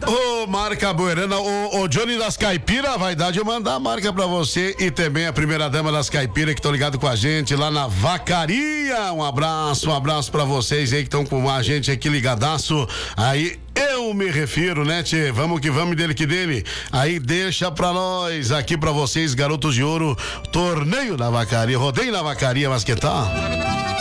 Ô, marca Buerana, o Johnny das Caipira vai dar de mandar a marca pra você e também a primeira dama das Caipira que estão ligados com a gente lá na Vacaria. Um abraço pra vocês aí que estão com a gente aqui ligadaço. Aí eu me refiro, né, tchê? Vamos que vamos, dele que dele. Aí deixa pra nós, aqui pra vocês, garotos de ouro, torneio da Vacaria, rodeio na Vacaria, mas que tal?